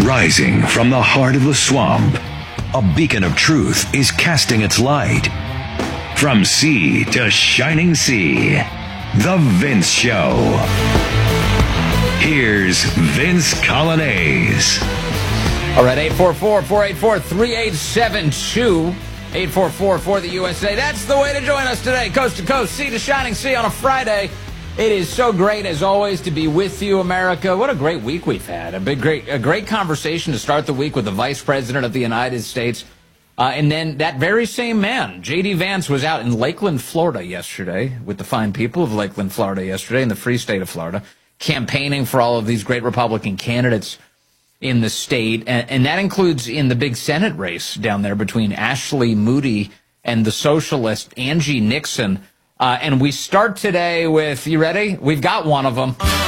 Rising from the heart of the swamp, a beacon of truth is casting its light. From sea to shining sea, The Vince Show. Here's Vince Coglianese. All right, 844-484-3872. 844 for the USA. That's the way to join us today. Coast to coast, sea to shining sea on a Friday. It is so great, as always, to be with you, America. What a great week we've had. A great conversation to start the week with the Vice President of the United States. And then that very same man, J.D. Vance, was out in Lakeland, Florida yesterday with the fine people of Lakeland, Florida yesterday in the free state of Florida, campaigning for all of these great Republican candidates in the state. And that includes in the big Senate race down there between Ashley Moody and the socialist Angie Nixon. And we start today with, you ready? We've got one of them.